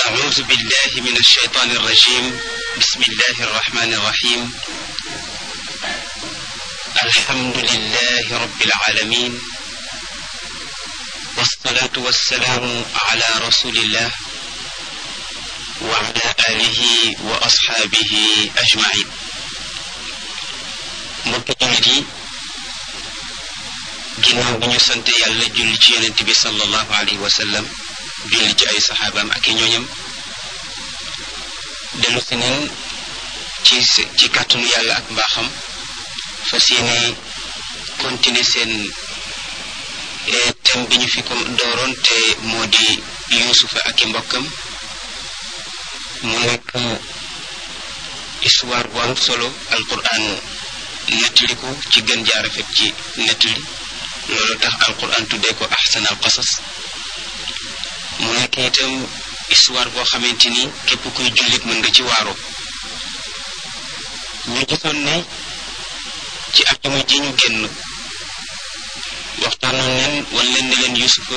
أعوذ بالله من الشيطان الرجيم. بسم الله الرحمن الرحيم. الحمد لله رب العالمين، والصلاة والسلام على رسول الله وعلى آله وأصحابه أجمعين. mbokki jullit yi, ginnaaw bi ñu sante yàlla julli ci yonent bi sallallahu alayhi wa sallam, julli ci ay saxaabaam ak i ñooñam, dellu si neen ci kàttanu yàlla ak mbaaxam fas yéene continuer seen thème bi ñu fi ko dooroon te moo di Yuusufa ak i mbokkam. mu nekk histoire bu am solo. alquran nettali ko ci gën jaar rafet ci nettali, loolu tax alquran tuddee ko ahsan al qasas. mu nekk itam histoire boo xamante ni képp kuy jullit mën nga ci waaroo. ñu gisoon ne ci àjjuma ji ñu génn waxtaanoon leen wan leen ne leen Yuusufa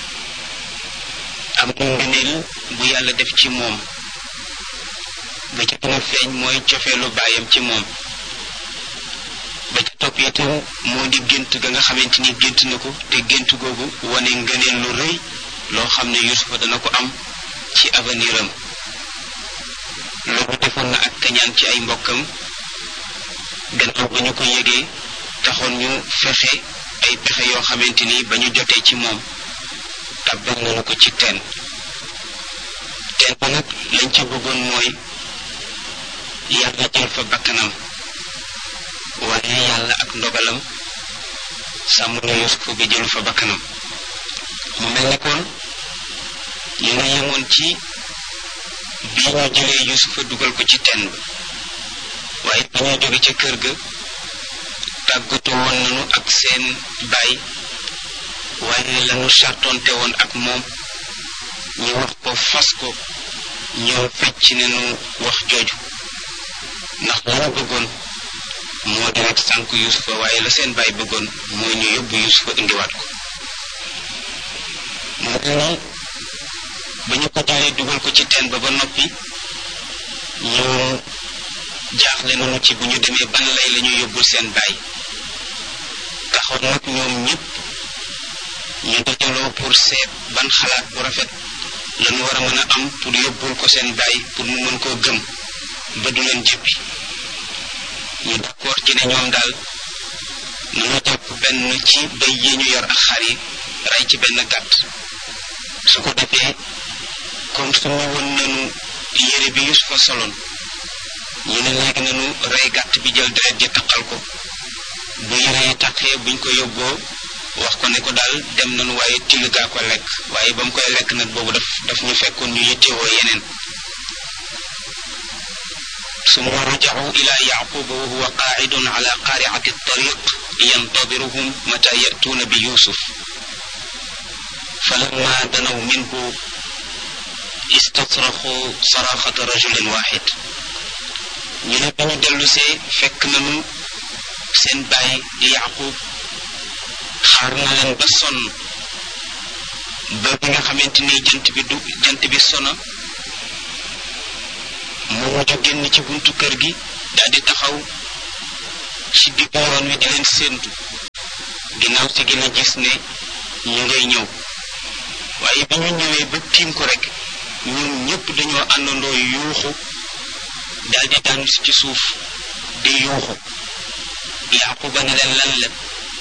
am na ngëneel bu yàlla def ci moom. ba ca gën a feeñ mooy cofeelu baayam ci moom. ba ca topp itam moo di gént ga nga xamante ni gént na ko, te gént googu wane ngëneel lu rëy loo xam ne Yuusufa dana ko am ci avenir am. loolu defoon na ak kañaan ci ay mbokkam. gannaaw ba ñu ko yëgee taxoon ñu fexe ay pexe yoo xamante ni ba ñu jotee ci moom tàbbal nañu ko ci teen ba nag lañ ca bëggoon mooy yàlla jël fa bakkanam, waaye yàlla ak ndogalam sàmm na Yuusufa bi jëlu fa bakkanam. mu mel ni kon ñu nga yemoon ci bii ñu jëlee Yuusufa dugal ko ci teen ba, waaye ba ñuy jóge ca kër ga tàggatoo woon nañu ak seen baay, waaye lañu sartonte woon ak moom ñu wax ko fas ko ñëw fecc nañu wax jooju, ndax la ñu bëggoon moo di rek sànk Yuusufa, waaye la seen baay bëggoon mooy ñu yóbbu Yuusufa indiwaat ko. moo tax ni ba ñu ko jëlee dugal ko ci teen ba noppi, ñu jaaxle nañu ci bu ñu demee ban lay la ñuy yóbbul seen baay. taxoon nag ñoom ñëpp ñu dajaloo pour seet ban xalaat bu rafet lañu war a mën a am pour yóbbul ko seen baay, pour mu mën koo gëm ba du leen jëppi. ñu d'accord ci ne ñoom daal nañu jàpp benn ci bëy yi ñu yor ak xar yi, rey ci benn gàtt. su ko defee comme suñu woon nañu yére bi Yuusufa soloon, ñu ne léegi nañu rey gàtt bi jël deret ji taqal ko. bu yére yi taqee buñ ko yóbboo wax ko ne ko daal dem nañu, waaye till gaa ko lekk. waaye ba mu koy lekk nag boobu daf ñu fekkoon ñu yittewoo yeneen. summa rajacu ila yaquba wa huwa qaacidun ala qaariati tariq yantadiruhum mata yatuuna bi Yuusuf. falamma danaw minhu istasraxu saraxata rajulin waxid. ñu ne bi ñu dellusee fekk nañu seen baay di Yaqub xaar na leen ba sonn, ba bi nga xamante ni jant bi sona mu mujj génn ci buntu kër gi daal di taxaw ci diggu yoon wi di leen séentu. ginnaaw si gën a gis ne ñu ngay ñëw, waaye bi ñu ñëwee ba tiim ko rek ñoom ñëpp dañoo àndandoo yuuxu daal di daanu ci suuf di yuuxu. Yaquba ne leen lan la.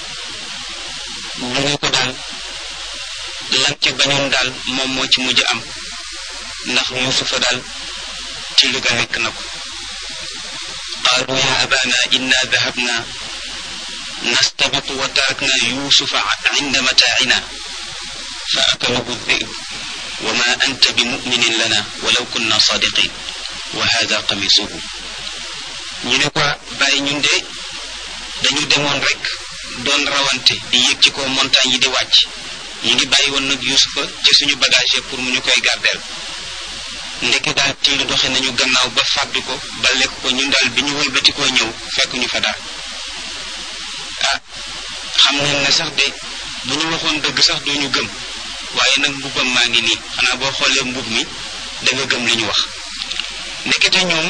ñu ne ko daal lan ca bañoon daal moom moo ci mujj am, ndax Yuusufa daal ci lu ga nekk na ko. qaalu ya abana inna dahabna nastabiqu wa tarakna Yuusufa inda mataa'ina fa akalahu dhi'b wa ma anta bi mu'minin lana walaw kunna sadiqin wa hadha qamisuhu. ñu ne ko bàyyi ñun de dañu demoon rek doon rawante di yéeg ci kaw montagne yi di wàcc. ñu ngi bàyyi woon nag Yuusufa ci suñu bagage pour mu ñu koy gardeel. ndeke daal till doxe nañu gannaaw ba fàddu ko ba lekk ko. ñun daal bi ñu wëlbati koo ñëw fekk ñu fa daal. xam nañ ne sax de bu ñu waxoon dëgg sax duñu gëm, waaye nag mbubbam maa ngi nii, xanaa boo xoolee mbub mi da nga gëm li ñu wax ndekete ñoom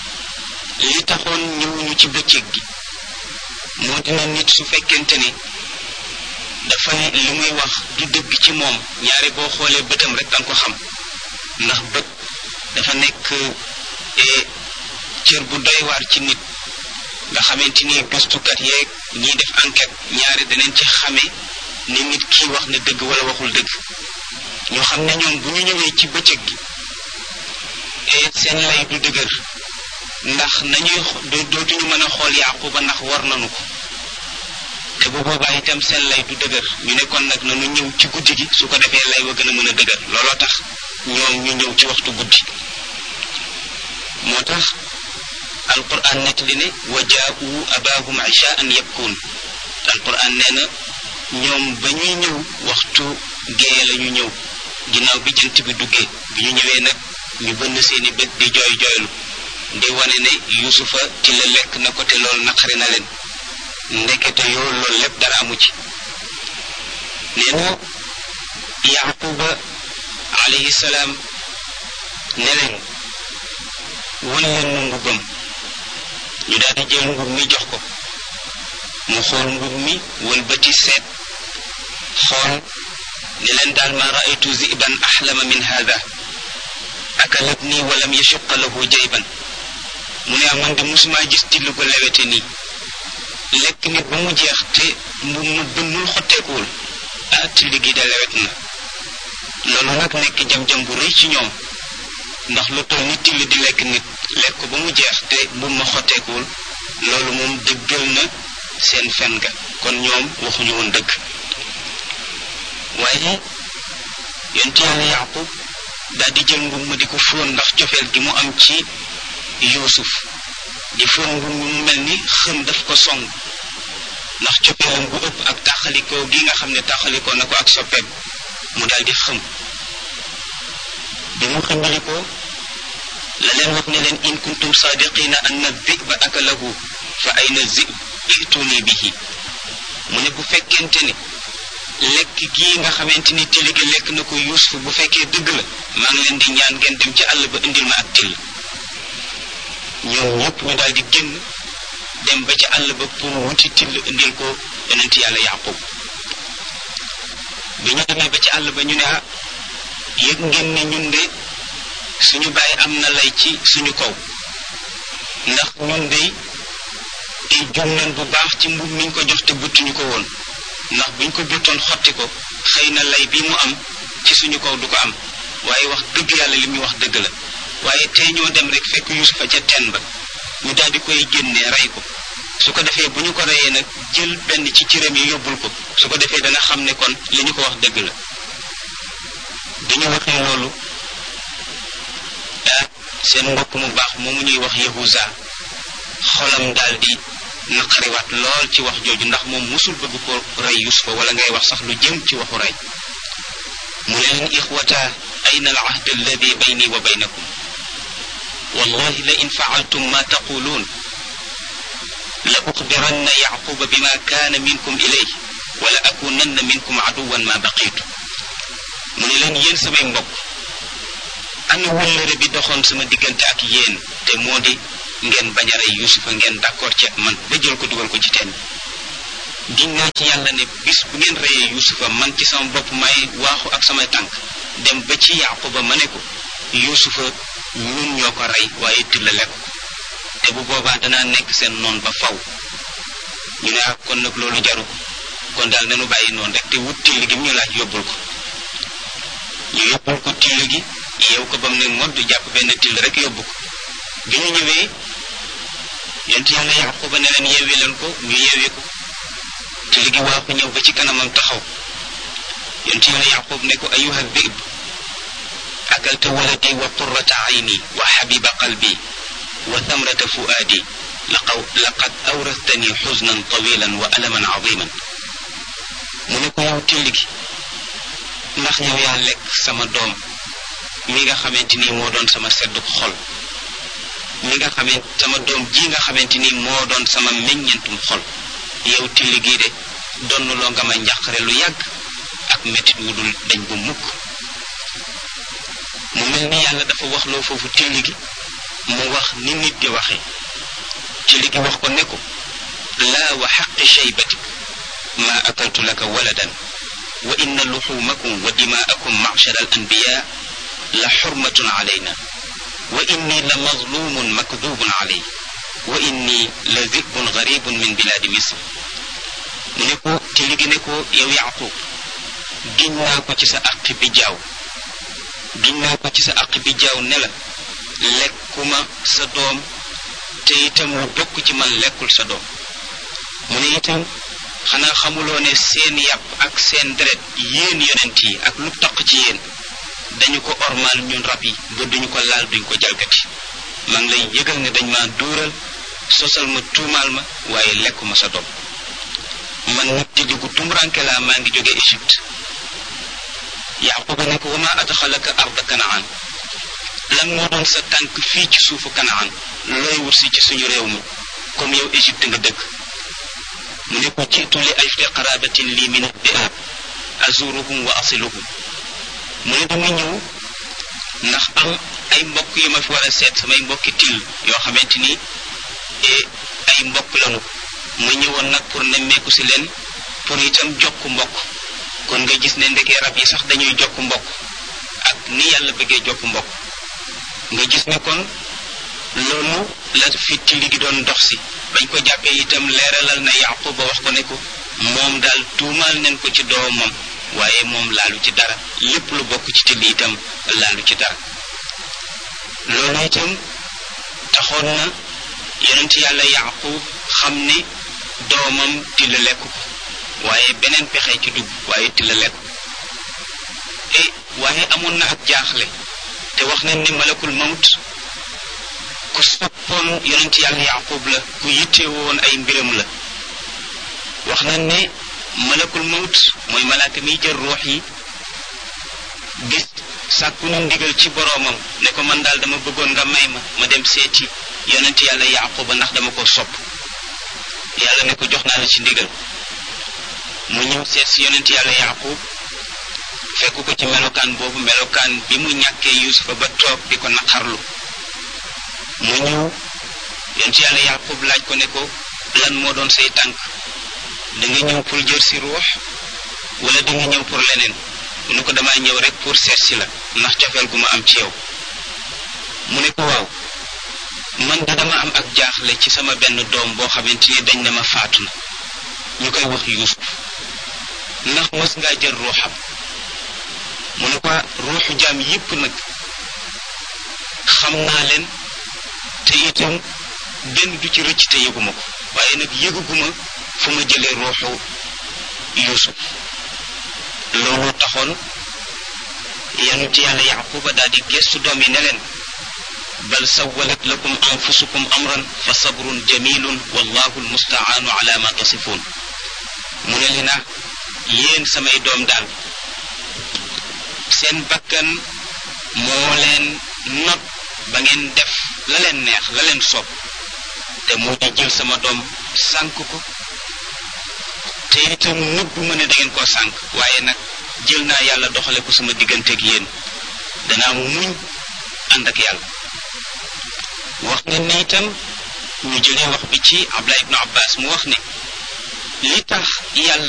li taxoon ñëwuñu ci bëccëg gi moo dina nit su fekkente ni dafa li muy wax du dëgg ci moom ñaari boo xoolee bëtam rek danga ko xam ndax bët dafa nekk cër bu doy waar ci nit nga xamante ni gëstukat yeeg ñiy def enquête ñaari danañ ci xamee ni nit kii wax na dëgg wala waxul dëgg ñoo xam ne ñoom bu ñu ñëwee ci bëccëg gi seen lay du dëgër ndax nañuy dootuñu mën a xool Yaquba ndax war nañu ko te bu boobaa itam seen lay du dëgër ñu ne kon nag nanu ñëw ci guddi gi su ko defee lay wa gën a mën a dëgër looloo tax ñoom ñu ñëw ci waxtu guddi moo tax alquran nettali ne wa jaa'u abaahum ishaan yabkuun alquran nee na ñoom ba ñuy ñëw waxtu géeye la ñu ñëw ginnaaw bi jant bi duggee bi ñu ñëwee nag ñu bënn seeni bët di jooy jooylu di wane ne yusufa ci la lekk na ko te loolu naqari na leen ndekete yoo loolu lépp dara amu ci nee na yaquba alayhi salaam ne leen wan leen mu mbubbam ñu daal di jël mbub mi jox ko mu xool mbub mi wëlbati seet xool ne leen daal ma raaytu ziban ahlama min hada akalatni walam yashuqa lahu jayban mu ne man de musuma gis till ko lewete nii lekk nit ba mu jeex te mbub mu bënnul xotteekuwul till gi de lewet na loolu nag nekk jam-jam bu rëy ci ñoom ndax lu toll ni till di lekk nit lekk ko ba mu jeex te mbub ma xotteekuwul loolu moom dëggal na seen fen ga kon ñoom waxuñu woon dëgg waaye yonent Yàlla Yaqub daal di jël mbub ma di ko fóon ndax cofeel gi mu am ci Yuusuf di fóon mbub mi mu mel ni xëm daf ko song ndax cofeelam bu ëpp ak taxalikoo gi nga xam ne taxalikoo na ko ak soppeem mu daal di xëm bi mu xëmbalikoo la leen wax ne leen in kuntum saadiqina anna dhi'ba akalahu fa ayna zib ituni bihi mu ne bu fekkente ne lekk gii nga xamante ni till gi lekk na ko Yuusuf bu fekkee dëgg la maa ngi leen di ñaan ngeen dem ci àll ba indil ma ak till ñoom ñëpp ñu daal di génn dem ba ci àll ba pour wuti till indil ko yonent Yàlla Yaqub bi ñu demee ba ci àll ba ñu ne yëg ngeen ne ñun de suñu baay am na lay ci suñu kaw ndax ñun de jum nañ bu baax ci mbub miñ ko jox te buttuñu ko woon ndax buñ ko buttoon xotti ko xëy na lay bi mu am ci suñu kaw du ko am waaye wax dëgg yàlla li muy wax dëgg la waaye tey ñoo dem rek fekk Yuusufa ca teen ba ñu daal di koy génnee rey ko su ko defee bu ñu ko reyee nag jël benn ci cëram yi yóbbul ko su ko defee dana xam ne kon li ñu ko wax dëgg la bi ñu waxee loolu seen mbokk mu baax moomu ñuy wax Yahuza xolam daal di naqariwaat lool ci wax jooju ndax moom musul bëgg ko rey Yuusufa wala ngay wax sax lu jëm ci waxu rey mu ne leen ixwata ayna al ahd alladi bayni wa baynakum wallahi la in faaltum ma taquluun la uxbiranna yaquba bima kaana minkum ilayhi wala akunanna minkum aduwan ma baqitu mu ne leen yéen samay mbokk ana wëllëre bi doxoon sama diggante ak yéen te moo di ngeen bañ a rey Yuusufa ngeen d'accord ci man ba jël ko dugal ko ci teen giñ naa ci yàlla ne bis bu ngeen reyee Yuusufa man ci sama bopp may waaxu ak samay tànk dem ba ci Yaquba ma ne ko Yuusufa ñun ñoo ko rey waaye till lekk ko te bu boobaa danaa nekk seen noon ba faw ñu ne kon nag loolu jaru ko kon daal nañu bàyyi noonu rek te wut till gi mu ñu laaj yóbbul ko ñu yóbbul ko till gi yeew ko ba mu ne modd jàpp benn till rek yóbbu ko bi ñu ñëwee yonent Yàlla Yaquba ne leen yeewi leen ko ñu yeewi ko till gi waa ko ñëw ba ci kanamam taxaw yonent Yàlla Yaqub ne ko ayuha dhib akalta waladi wa qurrata ayni wa habiba qalbi wa thamrata fuadi laqad awrastani xusnan tawilan wa alaman aziman mu ne ko yow till gi ndax yow yaa lekk sama doom mi nga xamante ni moo doon sama seddu xol mi nga xamante sama doom ji nga xamante ni moo doon sama meññentum xol yow till gii de donnuloo nga ma njàqare lu yàgg ak métit wu dul dañ bu mukk mu mel ni yàlla dafa waxloo foofu tilli gi mu wax ni nit di waxee tilli gi wax ko ne ko laa wa xaqi shaybatik ma akaltu laka waladan wa inna luxumakum wa dimaakum ma'shara al anbiya la xurmatun alayna wa inni la mazlumun makdubun alay wa inni la zibun garibun min biladi misr mu ne ko tilli gi ne ko yow Yaqub giñ naa ko ci sa aqi bi jaaw giñ naa ko ci sa aqi bi jaaw ne la lekkuma sa doom te itam lu bokk ci man lekkul sa doom mu ne itam xanaa xamuloo ne seen yàpp ak seen deret yéen yonent yi ak lu taq ci yéen dañu ko ormal ñun rab yi ba duñu ko laal duñ ko jalgati maa ngi lay yëgal ne dañ ma duural sosal ma tuumaal ma waaye lekkuma sa doom man nag ci jugu tumuranke laa maa ngi jóge Égypte Yaquba ne ko wa ma adxalaka arda Kanaan lan moo doon sa tànk fii ci suufu Kanaan looy wut si ci suñu réew mi comme yow Égypte nga dëkk mu ne ko jiitu li ajli qarabatin lii min ad-di'ab azuruhum wa asiluhum mu ne dama ñëw ndax am ay mbokk yu ma fi war a seet samay mbokki til yoo xamante ni ay mbokk lanu ma ñëwoon nag pour nemmeeku si leen pour itam jokk mbokk kon nga gis ne ndekee rab yi sax dañuy jokk mbokk ak ni yàlla bëggee jokk mbokk nga gis ne kon loolu la fi tilli gi doon dox si bañ ko jàppee itam leeralal na Yaqub ba wax ko ne ko moom daal tuumaal nañ ko ci doomam waaye moom laalu ci dara lépp lu bokk ci tilli itam laalu ci dara loolu itam taxoon na yonent yàlla Yaqub xam ne doomam tilla lekk ko waaye beneen pexe ci dugg waaye tilla lekk ko waaye amoon na ak jaaxle te wax nañ ne malakul mawt ku soppoon yonent yàlla Yaqub la ku yittewoon ay mbiram la wax nañ ne malakul mawt mooy malaaka miy jël ruux yi bis sàkku na ndigal ci boroomam ne ko man daal dama bëggoon nga may ma dem seeti yonent yàlla Yaquba ndax dama ko sopp yàlla ne ko jox naa la ci ndigal mu ñëw seet si yonent yàlla Yaqub fekk ko ci melokaan boobu melokaan bi mu ñàkkee Yuusufa ba toog di ko naqarlu mu ñëw yonent yàlla Yaqub laaj ko ne ko lan moo doon say tànk da nga ñëw pour jël si ruux wala da nga ñëw pour leneen mu ne ko damaa ñëw rek pour seet si la ndax cofeel gu ma am ci yow mu ne ko waaw man da dama am ak jaaxle ci sama benn doom boo xamante ni dañ ne ma faatu na ñu koy wax Yuusuf ndax mës ngaa jël ruuxam mu ne ko ruuxu jaam yépp nag xam naa leen te itam benn du ci rëcc te yëguma ko waaye nag yëguguma fu ma jëlee ruuxu Yuusuf loolu taxoon yonent yàlla Yaquba daal di gestu doom yi ne leen bal sawwalat lakum anfusukum amran fa sabrun jamilun wallahu almustaanu ala ma tasifun mu ne leen yéen samay doom daal seen bakkan moo leen not ba ngeen def la leen neex la leen soob te moo di jël sama doom sànk ko te itam nëbbu ma ne da ngeen koo sànk waaye nag jël naa yàlla doxale ko sama digganteeg yéen danaa muñ ànd ak yàlla wax nga ne itam ñu jëlee wax bi ci Abdullah ibn Abbas mu wax ne li tax yàlla